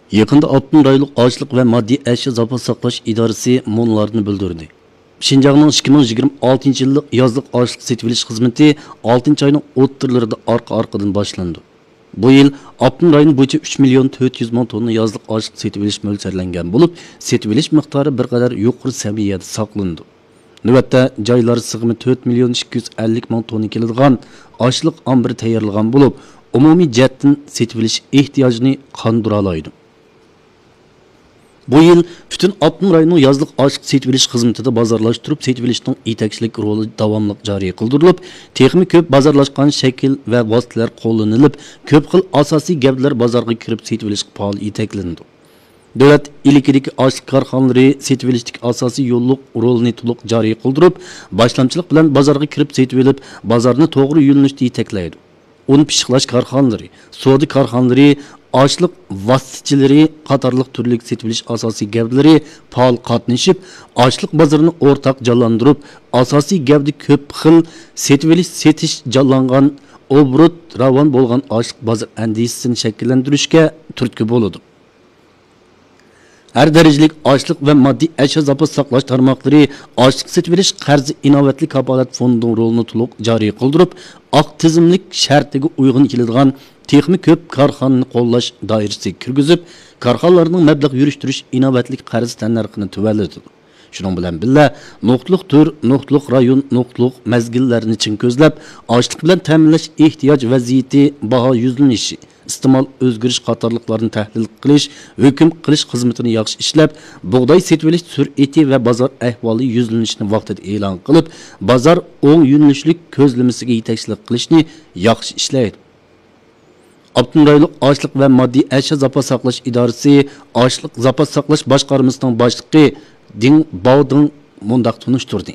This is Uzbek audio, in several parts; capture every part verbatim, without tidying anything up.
Yakında Abdun rayonluq Açlıq və Maddi Əşya Zapas Saqlaş İdarəsi monlarını bildirdi. Şinjanның ikki ming yigirma oltinchi yillik yazlıq açlıq setilish xizmati oltinchi ayning o'ttirlarida arqa-arqadan boshlandi. Bu yil Abdun rayoni bo'yicha uch million to'rt yuz ming tonna yazlıq açlıq setilish mo'ljallangan bo'lib, setilish miqdori bir qadar yuqori saviyada saqlandi. Navbatda joylar sig'imi to'rt million ikki yuz ellik ming tonna keladigan açlıq ombiri tayyorlagan bo'lib, umumiy jihatdan setilish ehtiyojini qondira oladi. Bu yıl bütün Abdun rayonunun yazlıq açlıq setvilish xizmatida bozorlashtirib setvilishning yetakchilik roli davomli joriy qildirilib, texnik ko'p bozorlashgan shakl va vositalar qo'llanilib, ko'p xil asosiy gaplar bozorga kirib setvilish faol yetaklandi. Davlat ilikidagi açlıq korxonalari setvilishning asosiy yo'lliq rolini to'liq joriy qildirib, boshlamchilik bilan bozorga kirib setvilib, bozorni to'g'ri yo'nalishda yetaklaydi. Un pishiqlash korxonalari, savdo korxonalari, açlıq vasitçileri qatarlıq türlük setilish asosiy gavdlari faol qatnashib, açlıq bozorini o'rtaq jonlantirib, asosiy gavdi ko'p xil setilish setish jonlangan obrut ravon bo'lgan açlıq bozor andisini shakllantirishga turtki bo'ladi. Her derecelik açlıq ve maddi eşya zapas saqlash tarmoqlari açlıq setilish qarzi inovatli kapolat fondining rolini to'liq joriy qildirib, aq tizimlik shartiga uyg'un keladigan texnik ko'p korxonani qo'llash doirasiga kirgizib, korxonalarning mablag' yurishtirish inovatli qarz tannarxini tuvaladi. Shuning bilan birga nuqtliq tur, nuqtliq rayon, nuqtliq mezgillarni chin ko'zlab, açlıq bilan ta'minlash ehtiyoj vaziyati, baho yuzlanishi, iste'mol o'zgarish qatorliqlarini tahlil qilish, hukm qilish xizmatini yaxshi ishlab, bug'doy setvilish sur'ati va bozor ahvoli yuzlanishini vaqtida e'lon qilib, bozor o'ng yo'nalishlik ko'zlamasiga yetakchilik qilishni yaxshi ishlaydi. Abdun rayonluq Açlıq və Maddi Əşya Zapas Saqlash İdarəsi Açlıq Zapas Saqlash Başqarmasının başlığı Ding Baoding mundaq tunuşturdu.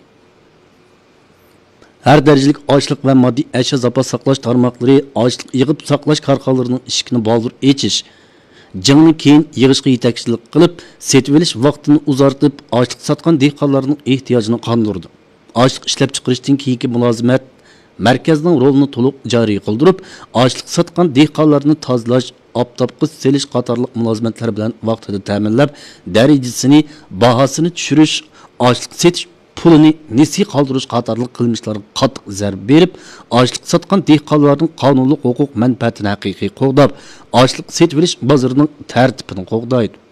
Her derecelik açlıq və maddi əşya zapas saqlash tarmoqlari açlıq yığıb saqlash korxonalarının ishini baldur echish, jingni keyin yig'ishga yetakchilik qilib, setvilish vaqtini uzartib, açlıq satgan dehqonlarning ehtiyojini qondirdi. Açlıq ishlab chiqarishdan keyingi mulozimat markazning rolini to'liq joriy qildirib, açlıq satgan dehqonlarni tozalash, aptapqi selish qatorliq mulozimatlar bilan vaqtida ta'minlab, darajasini, bahosini tushirish, açlıq setish pulini nesi qaldırış qatarlıq qilmishlarga qattiq zarb berib, açlıq satgan dehqonlarning qonunli huquq manfaatini haqiqiy qo'g'dab, açlıq setvilish bozorining tartibini qo'g'daydi.